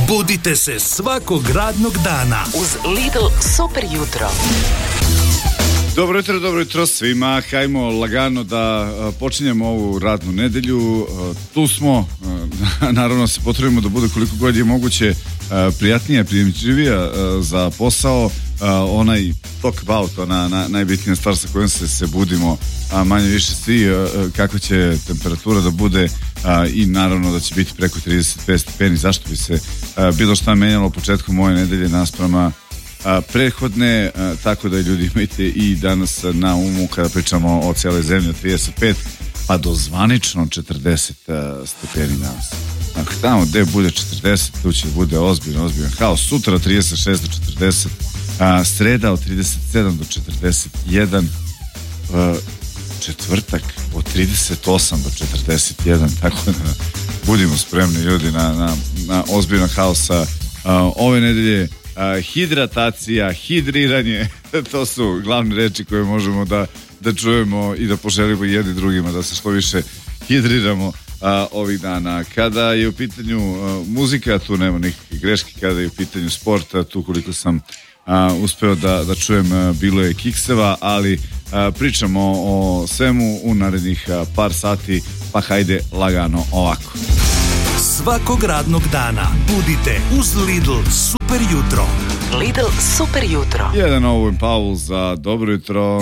Budite se svakog radnog dana uz Lidl super jutro. Dobro jutro svima. Hajmo lagano da počinjemo ovu radnu nedelju. Tu smo, naravno se potrudimo da bude koliko god je moguće prijatnija, primjećivija za posao. Onaj talk about, ona najbitnija stvar sa kojom se budimo, manje više svi, kako će temperatura da bude i naravno da će biti preko 35 stepeni. Zašto bi se bilo šta menjalo početkom ove nedelje nasprama prethodne, tako da ljudi imajte i danas na umu kada pričamo o cijeloj zemlji od 35 pa do zvanično 40 stepeni danas. Dakle, tamo gde bude 40, tu će bude ozbiljan haos. Sutra 36 do 40, sreda od 37 do 41, četvrtak od 38 do 41, tako da budimo spremni ljudi na ozbiljan haos ove nedelje. Hidratacija, hidriranje, to su glavne reči koje možemo da čujemo i da poželimo jedni drugima da se što više hidriramo ovih dana. Kada je u pitanju muzika, tu nema nikakve greške. Kada je u pitanju sporta, tu koliko sam uspeo da čujem, bilo je kikseva, ali pričamo o svemu u narednih par sati, pa hajde lagano ovako. Svakog radnog dana budite uz Lidl super jutro. Lidl super jutro. Jedan Owen Powell za dobro jutro.